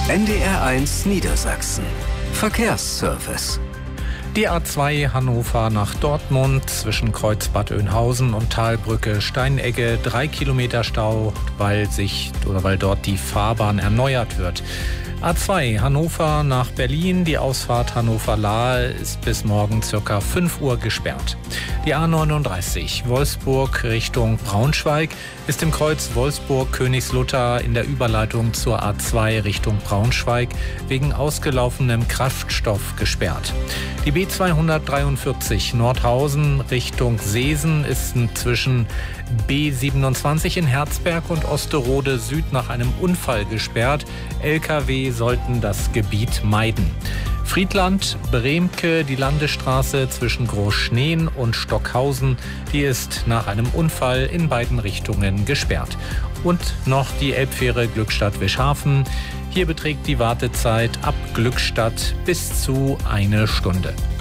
NDR1 Niedersachsen. Verkehrsservice. Die A2 Hannover nach Dortmund zwischen Kreuzbad Oeynhausen und Talbrücke Steinegge 3 Kilometer Stau, weil dort die Fahrbahn erneuert wird. A2 Hannover nach Berlin, die Ausfahrt Hannover-Lahe ist bis morgen ca. 5 Uhr gesperrt. Die A39 Wolfsburg Richtung Braunschweig ist im Kreuz Wolfsburg-Königslutter in der Überleitung zur A2 Richtung Braunschweig wegen ausgelaufenem Kraftstoff gesperrt. Die B243 Nordhausen Richtung Seesen ist zwischen B27 in Herzberg und Osterode Süd nach einem Unfall gesperrt. LKW sollten das Gebiet meiden. Friedland, Bremke, die Landesstraße zwischen Großschneen und Stockhausen, die ist nach einem Unfall in beiden Richtungen gesperrt. Und noch die Elbfähre Glückstadt-Wischhafen. Hier beträgt die Wartezeit ab Glückstadt bis zu 1 Stunde.